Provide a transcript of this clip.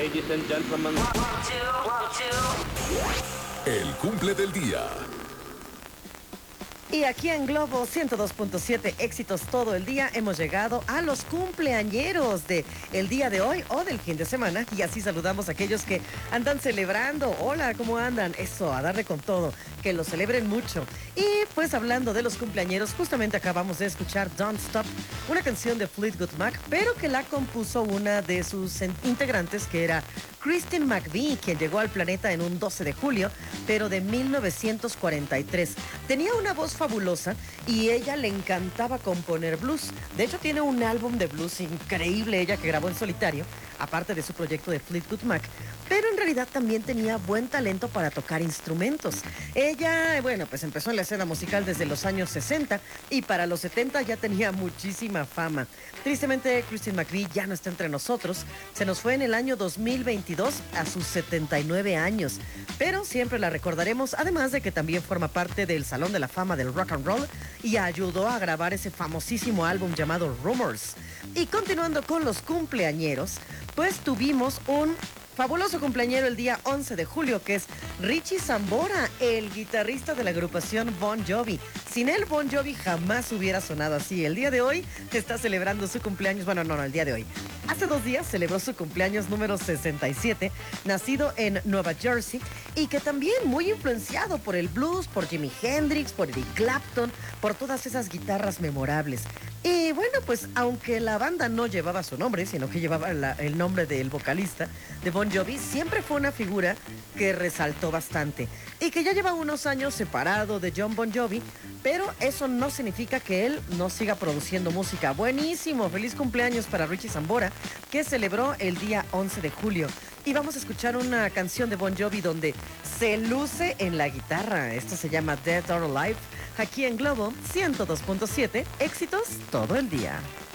Ladies and gentlemen. El cumple del día. Y aquí en Globo 102.7, éxitos todo el día, hemos llegado a los cumpleañeros de el día de hoy o del fin de semana. Y así saludamos a aquellos que andan celebrando. Hola, ¿cómo andan? Eso, a darle con todo, que lo celebren mucho. Y pues hablando de los cumpleañeros, justamente acabamos de escuchar Don't Stop, una canción de Fleetwood Mac, pero que la compuso una de sus integrantes, que era Christine McVie, quien llegó al planeta en un 12 de julio, pero de 1943. Tenía una voz fabulosa y ella le encantaba componer blues. De hecho, tiene un álbum de blues increíble, ella que grabó en solitario, aparte de su proyecto de Fleetwood Mac, pero en realidad también tenía buen talento para tocar instrumentos. Ella, bueno, pues empezó en la escena musical desde los años 60 y para los 70 ya tenía muchísima fama. Tristemente, Christine McVie ya no está entre nosotros. Se nos fue en el año 2022 a sus 79 años, pero siempre la recordaremos, además de que también forma parte del Salón de la Fama del Rock and Roll y ayudó a grabar ese famosísimo álbum llamado Rumors. Y continuando con los cumpleañeros, pues tuvimos un fabuloso cumpleañero el día 11 de julio, que es Richie Sambora, el guitarrista de la agrupación Bon Jovi. Sin él, Bon Jovi jamás hubiera sonado así. El día de hoy está celebrando su cumpleaños, bueno, no, el día de hoy. Hace 2 días celebró su cumpleaños número 67, nacido en Nueva Jersey, y que también muy influenciado por el blues, por Jimi Hendrix, por Eric Clapton, por todas esas guitarras memorables. Y bueno, pues aunque la banda no llevaba su nombre, sino que llevaba el nombre del vocalista de Bon Jovi, siempre fue una figura que resaltó bastante y que ya lleva unos años separado de John Bon Jovi, pero eso no significa que él no siga produciendo música. Buenísimo, feliz cumpleaños para Richie Sambora, que celebró el día 11 de julio. Y vamos a escuchar una canción de Bon Jovi donde se luce en la guitarra. Esto se llama Dead or Alive. Aquí en Globo 102.7, éxitos todo el día.